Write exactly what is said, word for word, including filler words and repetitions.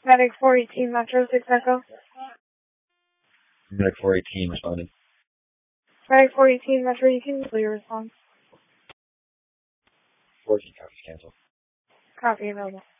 Medic four eighteen Metro six Echo. Medic four eighteen responding. Medic four eighteen Metro, you can clear your response. fourteen copies cancel. Copy available.